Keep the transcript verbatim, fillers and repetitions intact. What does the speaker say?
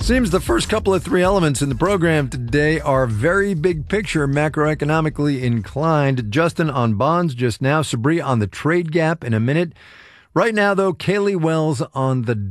Seems the first couple of three elements in the program today are very big picture, macroeconomically inclined. Justin on bonds just now, Sabri on the trade gap in a minute. Right now, though, Kaylee Wells on the